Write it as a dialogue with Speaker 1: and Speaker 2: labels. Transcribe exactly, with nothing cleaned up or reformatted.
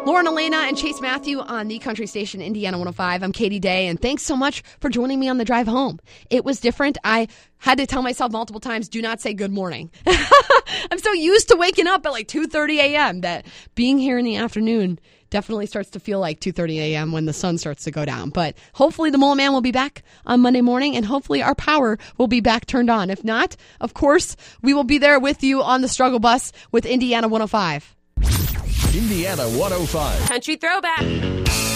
Speaker 1: Lauren Elena and Chase Matthew on the country station Indiana one oh five. I'm Katie Day, and thanks so much for joining me on the drive home. It was different. I had to tell myself multiple times, do not say good morning. I'm so used to waking up at like two thirty a.m. that being here in the afternoon definitely starts to feel like two thirty a.m. when the sun starts to go down. But hopefully the Mullet Man will be back on Monday morning, and hopefully our power will be back turned on. If not, of course, we will be there with you on the struggle bus with Indiana one oh five.
Speaker 2: Indiana one oh five.
Speaker 3: Country Throwback.